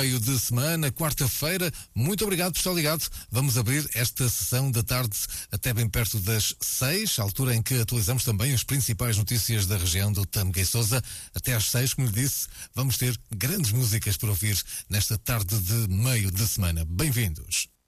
Meio de semana, quarta-feira, muito obrigado por estar ligado. Vamos abrir esta sessão da tarde até bem perto das 6, altura em que atualizamos também as principais notícias da região do Tâmega e Sousa. Até às 6, como lhe disse, vamos ter grandes músicas para ouvir nesta tarde de meio de semana. Bem-vindos.